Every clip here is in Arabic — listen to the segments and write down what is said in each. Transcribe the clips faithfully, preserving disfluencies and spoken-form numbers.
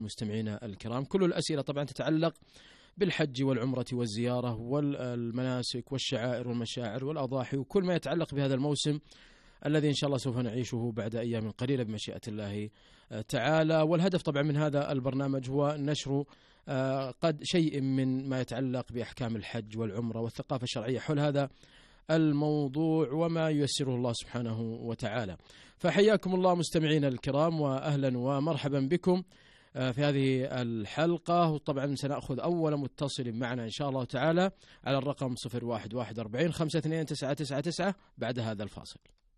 مستمعينا الكرام. كل الأسئلة طبعا تتعلق بالحج والعمرة والزيارة والمناسك والشعائر والمشاعر والأضاحي وكل ما يتعلق بهذا الموسم الذي إن شاء الله سوف نعيشه بعد أيام قليلة بمشيئة الله تعالى. والهدف طبعا من هذا البرنامج هو نشر قد شيء من ما يتعلق بأحكام الحج والعمرة والثقافة الشرعية حول هذا الموضوع وما ييسره الله سبحانه وتعالى. فحياكم الله مستمعينا الكرام وأهلا ومرحبا بكم في هذه الحلقة. وطبعا سنأخذ أول متصل معنا إن شاء الله تعالى على الرقم صفر واحد واحد أربعين خمسة اثنين تسعة تسعة تسعة بعد هذا الفاصل.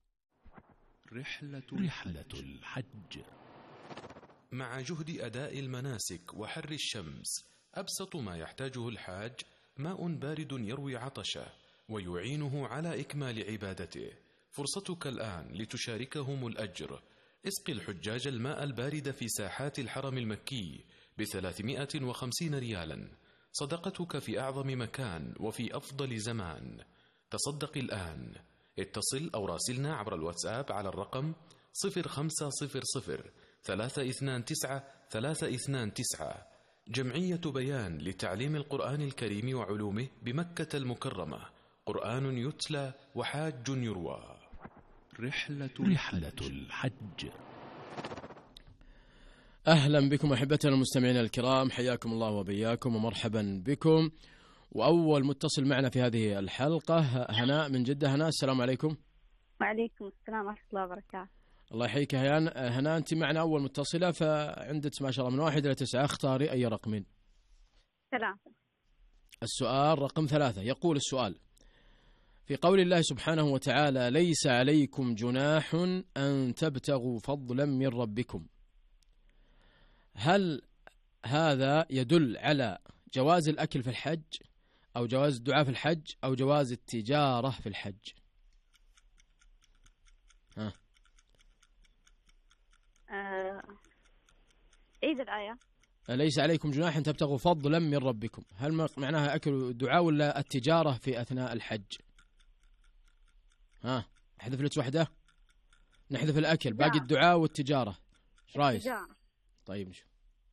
رحلة, رحلة الحج. مع جهد أداء المناسك وحر الشمس أبسط ما يحتاجه الحاج ماء بارد يروي عطشه ويعينه على إكمال عبادته. فرصتك الآن لتشاركهم الأجر. اسقي الحجاج الماء البارد في ساحات الحرم المكي بثلاثمائة وخمسين ريالا. صدقتك في أعظم مكان وفي أفضل زمان. تصدق الآن. اتصل أو راسلنا عبر الواتساب على الرقم صفر خمسة صفر صفر ثلاثة اثنان تسعة ثلاثة اثنان تسعة. جمعية بيان لتعليم القرآن الكريم وعلومه بمكة المكرمة. قرآن يتلى وحاج يروى. رحلة, رحلة الحج. أهلا بكم أحبتنا المستمعين الكرام، حياكم الله وبياكم ومرحبا بكم. وأول متصل معنا في هذه الحلقة هناء من جدة. هناء السلام عليكم. وعليكم السلام ورحمة الله وبركاته. الله يحييك هيان. هناء أنت معنا أول متصلة، فعندك ما شاء الله من واحد إلى تسعة، اختاري أي رقمين. ثلاثة. السؤال رقم ثلاثة. يقول السؤال: في قول الله سبحانه وتعالى ليس عليكم جناح أن تبتغوا فضلا من ربكم، هل هذا يدل على جواز الأكل في الحج أو جواز الدعاء في الحج أو جواز التجارة في الحج؟ ها آه. عيد الآية. ليس عليكم جناح أن تبتغوا فضلا من ربكم، هل معناها أكل الدعاء ولا التجارة في أثناء الحج؟ ها نحذف لك واحدة، نحذف الأكل، تجارة. باقي الدعاء والتجارة. ايش رايك؟ تجارة. طيب نشوف.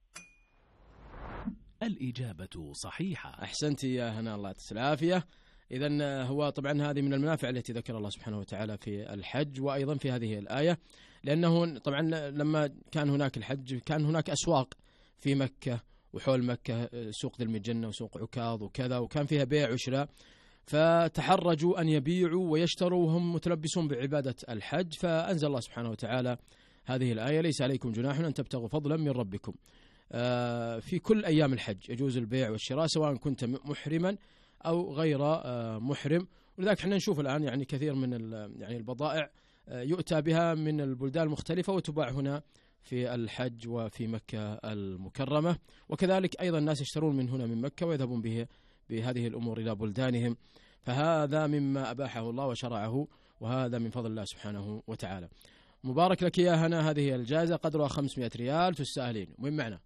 الإجابة صحيحة. أحسنتي يا هنا، الله يعطيك العافية. إذن هو طبعا هذه من المنافع التي ذكر الله سبحانه وتعالى في الحج وأيضا في هذه الآية، لأنه طبعا لما كان هناك الحج كان هناك أسواق في مكة وحول مكة، سوق ذي المجنة وسوق عكاظ وكذا، وكان فيها بيع وشراء، فتحرجوا أن يبيعوا ويشتروا وهم متلبسون بعبادة الحج، فأنزل الله سبحانه وتعالى هذه الآية ليس عليكم جناح أن تبتغوا فضلا من ربكم. في كل أيام الحج يجوز البيع والشراء سواء كنت محرما أو غير محرم، ولذلك احنا نشوف الآن يعني كثير من يعني البضائع يؤتى بها من البلدان المختلفة وتباع هنا في الحج وفي مكة المكرمة، وكذلك أيضا الناس يشترون من هنا من مكة ويذهبون به بهذه الأمور إلى بلدانهم، فهذا مما أباحه الله وشرعه، وهذا من فضل الله سبحانه وتعالى. مبارك لك يا هنا، هذه الجائزة قدرها خمسمائة ريال، تستاهلين. وين معنا؟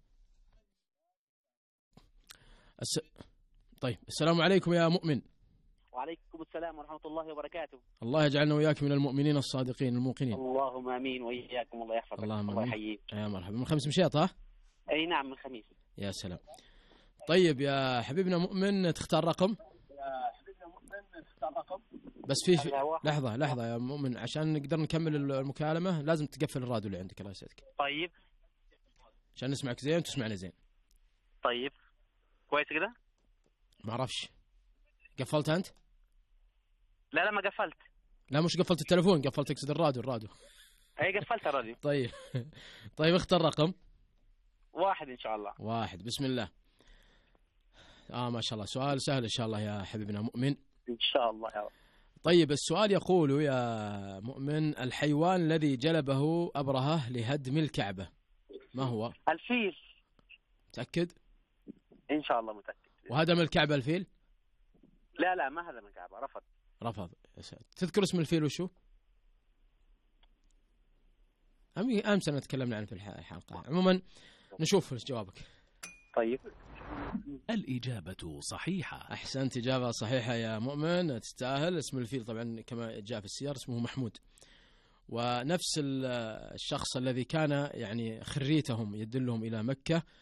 الس... طيب السلام عليكم يا مؤمن. وعليكم السلام ورحمة الله وبركاته. الله يجعلنا وياك من المؤمنين الصادقين الموقنين. اللهم آمين وإياكم، الله يحفظك. اللهم الله يحييك. يا مرحبا. من خمس مشيط ها؟ أي نعم من خميس. يا سلام. طيب يا حبيبنا مؤمن تختار رقم؟ يا حبيبنا مؤمن تختار رقم؟ بس في, في لحظة لحظة يا مؤمن، عشان نقدر نكمل المكالمة لازم تقفل الراديو اللي عندك، الله يسعدك. طيب. عشان نسمعك زين وتسمعنا زين. طيب كويس كده؟ ما أعرفش. قفلت أنت؟ لا لا ما قفلت. لا مش قفلت التلفون، قفلت اقصد الراديو. الراديو اي قفلت الراديو. طيب طيب اختر رقم واحد ان شاء الله. واحد. بسم الله. اه ما شاء الله، سؤال سهل ان شاء الله يا حبيبنا مؤمن. ان شاء الله يا رب. طيب السؤال يقول يا مؤمن: الحيوان الذي جلبه أبرهة لهدم الكعبة ما هو؟ الفيل. متأكد؟ ان شاء الله متأكد. وهدم الكعبة الفيل؟ لا لا ما هدم الكعبة، رفض. رفض. تذكر اسم الفيل وشو؟ أمس أنا تكلمنا عنه في الحلقة. عموما نشوف جوابك. طيب. الإجابة صحيحة. أحسنت، إجابة صحيحة يا مؤمن، تستاهل. اسم الفيل طبعا كما جاء في السير اسمه محمود، ونفس الشخص الذي كان يعني خريتهم يدلهم إلى مكة